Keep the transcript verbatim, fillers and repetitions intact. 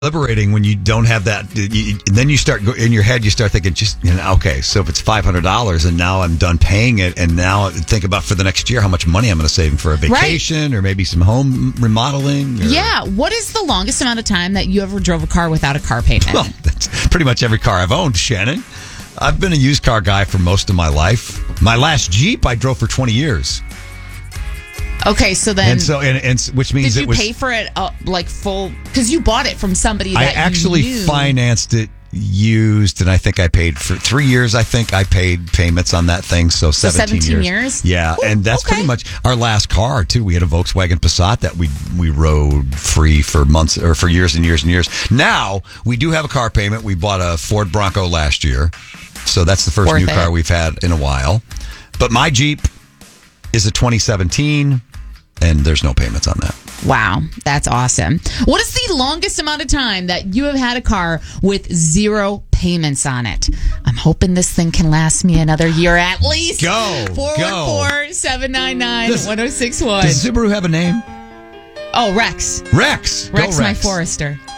liberating when you don't have that. You, then you start go, in your head. You start thinking, just you know, okay. So if it's five hundred dollars, and now I'm done paying it, and now think about for the next year how much money I'm going to save for a vacation, right. or maybe some home remodeling. Or, yeah. What is the longest amount of time that you ever drove a car without a car payment? Well, that's pretty much every car I've owned, Shannon. I've been a used car guy for most of my life. My last Jeep I drove for twenty years. Okay, so then, and so and, and which means did you it was, pay for it uh, like full? Because you bought it from somebody that I actually you knew. financed it used, and I think I paid for three years. I think I paid payments on that thing, so, so seventeen, seventeen years. years. Yeah, Ooh, and that's okay. pretty much our last car too. We had a Volkswagen Passat that we we rode free for months or for years and years and years. Now we do have a car payment. We bought a Ford Bronco last year, so that's the first Worth new it. car we've had in a while. But my Jeep is a twenty seventeen. And there's no payments on that. Wow, that's awesome. What is the longest amount of time that you have had a car with zero payments on it? I'm hoping this thing can last me another year at least. Go, four one four, seven nine nine, one oh six one. Does Subaru have a name? Oh, Rex. Rex. Rex, Go my Rex. Forester.